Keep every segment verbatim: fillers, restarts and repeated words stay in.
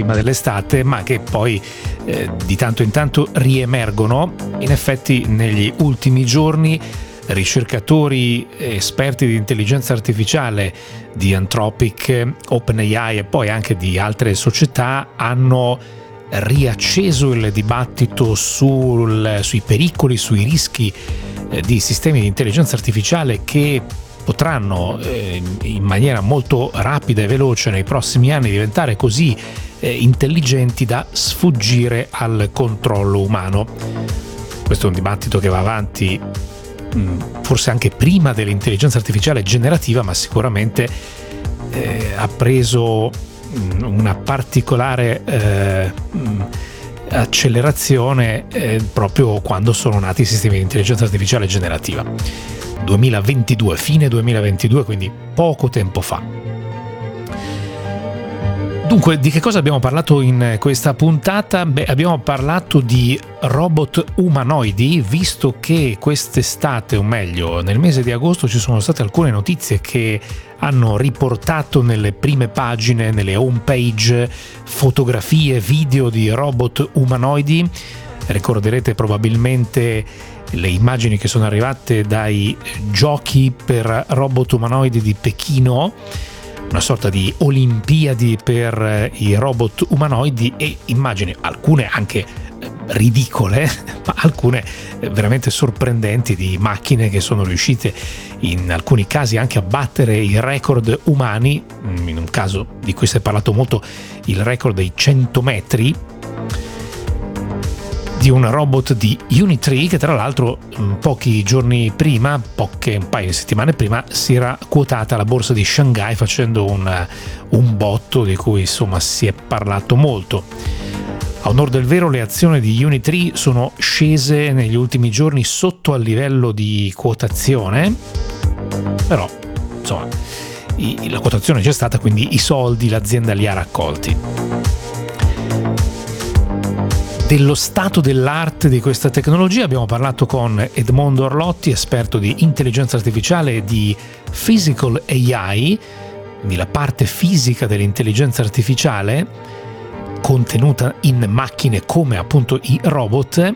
prima dell'estate, ma che poi eh, di tanto in tanto riemergono. In effetti negli ultimi giorni ricercatori esperti di intelligenza artificiale di Anthropic, OpenAI e poi anche di altre società hanno riacceso il dibattito sul, sui pericoli, sui rischi eh, di sistemi di intelligenza artificiale che potranno eh, in maniera molto rapida e veloce nei prossimi anni diventare così eh, intelligenti da sfuggire al controllo umano. Questo è un dibattito che va avanti forse anche prima dell'intelligenza artificiale generativa, ma sicuramente eh, ha preso una particolare eh, accelerazione eh, proprio quando sono nati i sistemi di intelligenza artificiale generativa. duemilaventidue, fine duemilaventidue, quindi poco tempo fa. Dunque, di che cosa abbiamo parlato in questa puntata? Beh, abbiamo parlato di robot umanoidi, visto che quest'estate, o meglio, nel mese di agosto ci sono state alcune notizie che hanno riportato nelle prime pagine, nelle home page, fotografie, video di robot umanoidi. Ricorderete probabilmente le immagini che sono arrivate dai giochi per robot umanoidi di Pechino, una sorta di olimpiadi per i robot umanoidi, e immagini, alcune anche ridicole, ma alcune veramente sorprendenti, di macchine che sono riuscite in alcuni casi anche a battere i record umani. In un caso di cui si è parlato molto, il record dei cento metri di un robot di Unitree, che tra l'altro pochi giorni prima, poche un paio di settimane prima, si era quotata alla borsa di Shanghai facendo un, un botto di cui insomma si è parlato molto. A onor del vero, le azioni di Unitree sono scese negli ultimi giorni sotto al livello di quotazione, però insomma i, la quotazione c'è stata, quindi i soldi l'azienda li ha raccolti. Dello stato dell'arte di questa tecnologia abbiamo parlato con Edmondo Orlotti, esperto di intelligenza artificiale e di Physical A I, quindi la parte fisica dell'intelligenza artificiale contenuta in macchine come appunto i robot.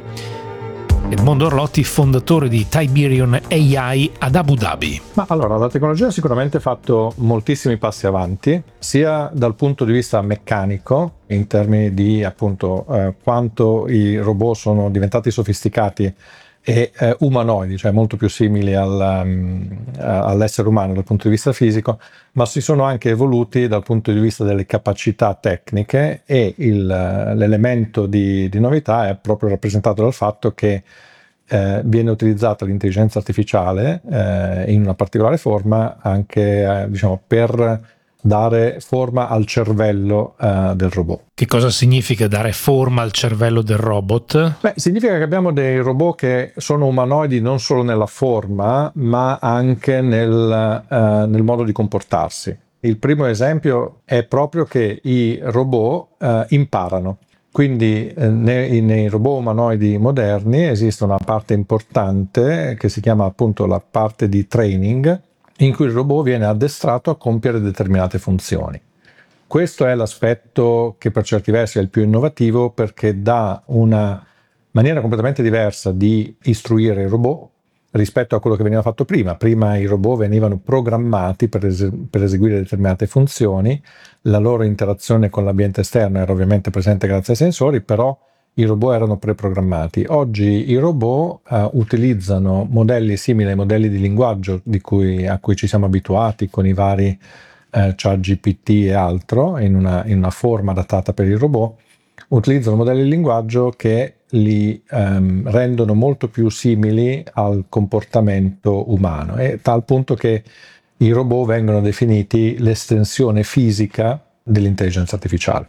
Edmondo Orlotti, fondatore di Tiberium A I ad Abu Dhabi. Ma allora, la tecnologia ha sicuramente fatto moltissimi passi avanti, sia dal punto di vista meccanico, in termini di appunto eh, quanto i robot sono diventati sofisticati e eh, umanoidi, cioè molto più simili al, um, all'essere umano dal punto di vista fisico, ma si sono anche evoluti dal punto di vista delle capacità tecniche, e il, l'elemento di, di novità è proprio rappresentato dal fatto che eh, viene utilizzata l'intelligenza artificiale eh, in una particolare forma anche eh, diciamo per dare forma al cervello uh, del robot. Che cosa significa dare forma al cervello del robot? Beh, significa che abbiamo dei robot che sono umanoidi non solo nella forma, ma anche nel, uh, nel modo di comportarsi. Il primo esempio è proprio che i robot uh, imparano. Quindi eh, nei, nei robot umanoidi moderni esiste una parte importante che si chiama appunto la parte di training, in cui il robot viene addestrato a compiere determinate funzioni. Questo è l'aspetto che per certi versi è il più innovativo, perché dà una maniera completamente diversa di istruire il robot rispetto a quello che veniva fatto prima. Prima i robot venivano programmati per, es- per eseguire determinate funzioni, la loro interazione con l'ambiente esterno era ovviamente presente grazie ai sensori, però i robot erano preprogrammati. Oggi i robot uh, utilizzano modelli simili ai modelli di linguaggio di cui, a cui ci siamo abituati con i vari uh, ChatGPT e altro, in una, in una forma adattata per il robot. Utilizzano modelli di linguaggio che li um, rendono molto più simili al comportamento umano, e tal punto che i robot vengono definiti l'estensione fisica dell'intelligenza artificiale.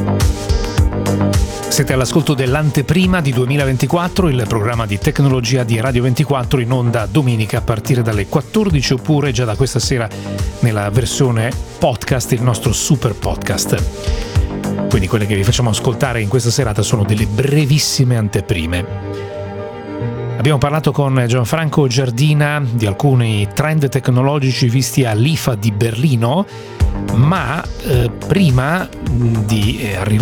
Siete all'ascolto dell'anteprima di duemilaventiquattro, il programma di tecnologia di Radio ventiquattro, in onda domenica a partire dalle quattordici, oppure già da questa sera nella versione podcast, il nostro super podcast. Quindi quelle che vi facciamo ascoltare in questa serata sono delle brevissime anteprime. Abbiamo parlato con Gianfranco Giardina di alcuni trend tecnologici visti all'I F A di Berlino, ma eh, prima di eh, arrivare